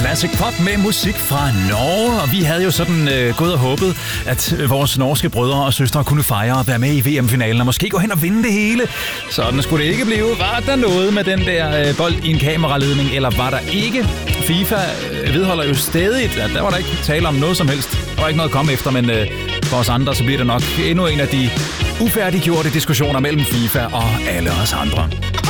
Classic pop med musik fra Norge, og vi havde jo sådan gået og håbet, at vores norske brødre og søstre kunne fejre at være med i VM-finalen og måske gå hen og vinde det hele. Sådan skulle det ikke blive. Var der noget med den der bold i en kameraledning, eller var der ikke? FIFA vedholder jo stadig, at der var der ikke tale om noget som helst. Der var ikke noget at komme efter, men for os andre, så bliver det nok endnu en af de ufærdiggjorte diskussioner mellem FIFA og alle os andre.